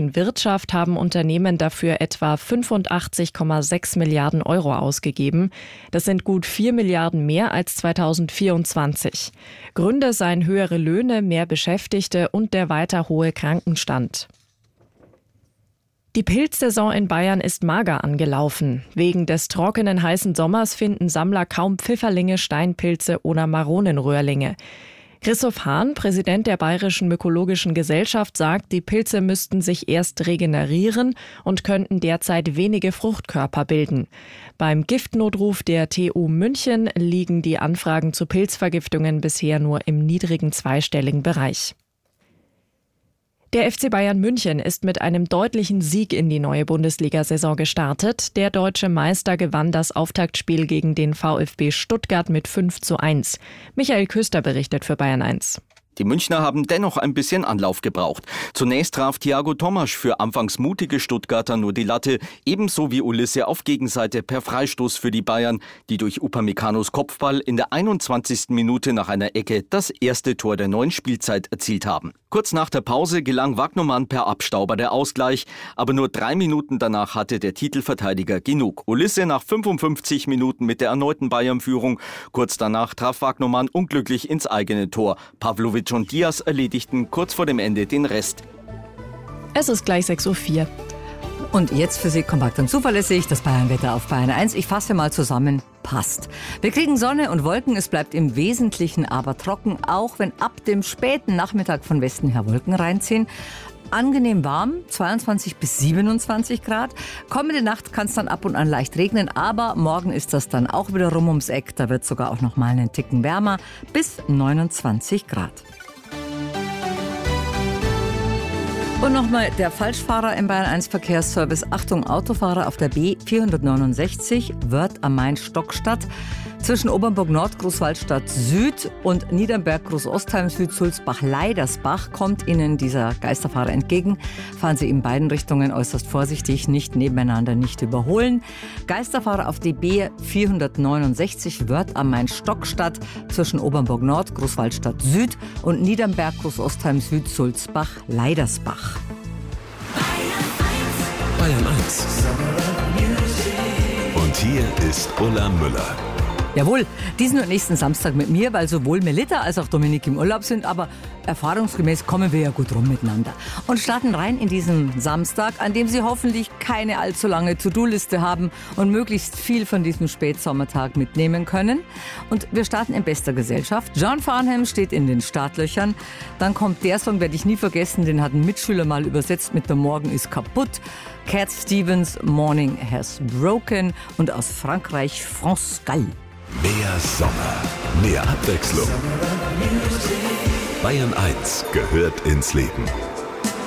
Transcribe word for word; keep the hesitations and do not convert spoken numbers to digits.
bayerischen Wirtschaft haben Unternehmen dafür etwa fünfundachtzig Komma sechs Milliarden Euro ausgegeben. Das sind gut vier Milliarden mehr als zweitausendvierundzwanzig. Gründe seien höhere Löhne, mehr Beschäftigte und der weiter hohe Krankenstand. Die Pilzsaison in Bayern ist mager angelaufen. Wegen des trockenen, heißen Sommers finden Sammler kaum Pfifferlinge, Steinpilze oder Maronenröhrlinge. Christoph Hahn, Präsident der Bayerischen Mykologischen Gesellschaft, sagt, die Pilze müssten sich erst regenerieren und könnten derzeit wenige Fruchtkörper bilden. Beim Giftnotruf der T U München liegen die Anfragen zu Pilzvergiftungen bisher nur im niedrigen zweistelligen Bereich. Der F C Bayern München ist mit einem deutlichen Sieg in die neue Bundesliga-Saison gestartet. Der deutsche Meister gewann das Auftaktspiel gegen den VfB Stuttgart mit fünf zu eins. Michael Küster berichtet für Bayern eins. Die Münchner haben dennoch ein bisschen Anlauf gebraucht. Zunächst traf Thiago Tomasch für anfangs mutige Stuttgarter nur die Latte, ebenso wie Ulisse auf Gegenseite per Freistoß für die Bayern, die durch Upamecano's Kopfball in der einundzwanzigsten Minute nach einer Ecke das erste Tor der neuen Spielzeit erzielt haben. Kurz nach der Pause gelang Wagnermann per Abstauber der Ausgleich, aber nur drei Minuten danach hatte der Titelverteidiger genug. Ulisse nach fünfundfünfzig Minuten mit der erneuten Bayern-Führung. Kurz danach traf Wagnermann unglücklich ins eigene Tor. Pavlovic und Diaz erledigten kurz vor dem Ende den Rest. Es ist gleich sechs Uhr vier. Und jetzt für Sie kompakt und zuverlässig das Bayernwetter auf Bayern eins. Ich fasse mal zusammen. Passt. Wir kriegen Sonne und Wolken, es bleibt im Wesentlichen aber trocken, auch wenn ab dem späten Nachmittag von Westen her Wolken reinziehen. Angenehm warm, zweiundzwanzig bis siebenundzwanzig Grad. Kommende Nacht kann es dann ab und an leicht regnen, aber morgen ist das dann auch wieder rum ums Eck. Da wird sogar auch noch mal einen Ticken wärmer, bis neunundzwanzig Grad. Und nochmal der Falschfahrer im Bayern eins Verkehrsservice. Achtung, Autofahrer auf der B vierhundertneunundsechzig, Wörth am Main, Stockstadt. Zwischen Obernburg Nord, Großwaldstadt Süd und Niedernberg, Großostheim Süd, Sulzbach, Leidersbach kommt Ihnen dieser Geisterfahrer entgegen. Fahren Sie in beiden Richtungen äußerst vorsichtig, nicht nebeneinander, nicht überholen. Geisterfahrer auf die B vierhundertneunundsechzig, Wörth am Main, Stockstadt. Zwischen Obernburg Nord, Großwaldstadt Süd und Niedernberg, Großostheim Süd, Sulzbach, Leidersbach. Bayern eins. Und hier ist Ulla Müller. Jawohl, diesen und nächsten Samstag mit mir, weil sowohl Melita als auch Dominik im Urlaub sind, aber erfahrungsgemäß kommen wir ja gut rum miteinander. Und starten rein in diesen Samstag, an dem Sie hoffentlich keine allzu lange To-Do-Liste haben und möglichst viel von diesem Spätsommertag mitnehmen können. Und wir starten in bester Gesellschaft. John Farnham steht in den Startlöchern. Dann kommt der Song, werde ich nie vergessen, den hat ein Mitschüler mal übersetzt mit "Der Morgen ist kaputt". Cat Stevens, Morning Has Broken, und aus Frankreich France Gall. Mehr Sommer, mehr Abwechslung. Bayern eins gehört ins Leben.